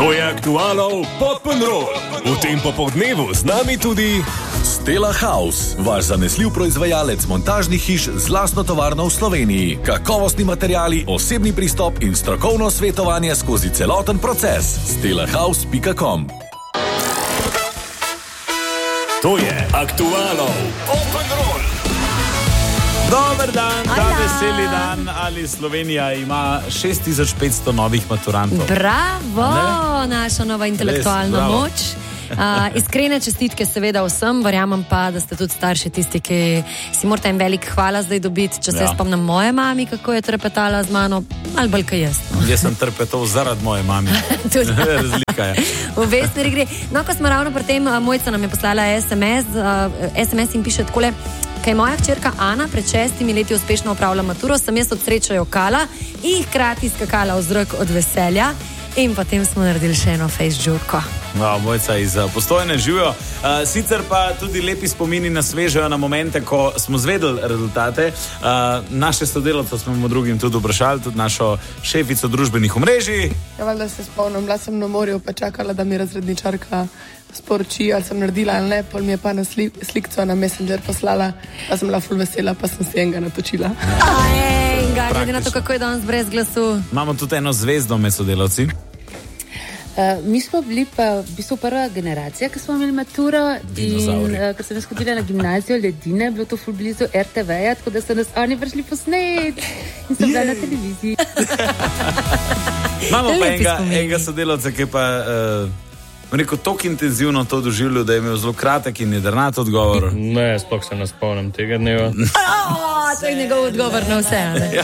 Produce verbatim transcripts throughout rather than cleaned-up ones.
To je Aktualov Pop'n'Roll. V tem popoldnevu z nami tudi Stella House, vaš zanesljiv proizvajalec montažnih hiš z lastno tovarno v Sloveniji. Kakovostni materiali, osebni pristop in strokovno svetovanje skozi celoten proces. stella house pika com. To je Aktualov Pop'n'Roll. Dober dan, ta veseli dan, ali Slovenija ima šest tisoč petsto novih maturantov. Bravo, ne? Naša nova intelektualna Res, moč. Uh, iskrene čestitke seveda vsem, verjamem pa, da ste tudi starši tisti, ki si morate en velik hvala zdaj dobiti, če se ja. spomnim moje mami, kako je trepetala z mano, ali bolj kaj jaz. No? Jaz sem trpetal zaradi moje mami. Razlika je. V vesmeri gre. No, ko smo ravno pri tem, Mojca nam je poslala es em es, uh, es em es in piše takole: kaj moja hčerka Ana pred šestimi leti uspešno opravila maturo, sem jaz od sreče jokala in hkrati skakala v zrak od veselja. In potem smo naredili še eno face žurko. No, Mojca iz Postojne živijo. Uh, sicer pa tudi lepi spomini nasvežajo na momente, ko smo zvedeli rezultate. Uh, naše sodelavce smo med drugim tudi vprašali, tudi našo šefico družbenih omrežij. Ja, valjda se spomnim, bila sem na morju, pa čakala, da mi razredničarka sporoči, ali sem naredila ali ne, pol mi je pa na sli, slikco na Messenger poslala, pa sem bila ful vesela, pa sem se enega natočila. Enega, glede na to, kako je danes brez glasu. Imamo tudi eno zvezdo med sodelavci. Uh, mi smo bili pa v bistvu prva generacija, ki smo imeli maturo in uh, ko sem jaz hodila na gimnazijo Ledine, bilo to ful blizu er te veja, tako da so nas oni prišli posnet in so bila na televiziji. Imamo pa enega, enega sodelavca, ki pa uh, rekel, toliko intenzivno to doživljal, da je imel zelo kratek in jedrnat odgovor. Ne, sploh se ne spomnim tega dneva. Oh, to je njegov odgovor na vse. Ja.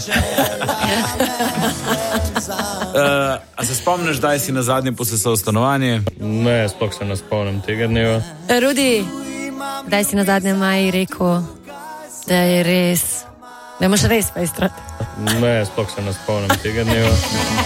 uh, a se spomniš, da si na zadnje posesal stanovanje? Ne, sploh se ne spomnim tega dneva. Rudi, daj si na zadnje maji rekel, da je res, da imaš res fejstrat. Ne, sploh se ne spomnim tega dneva.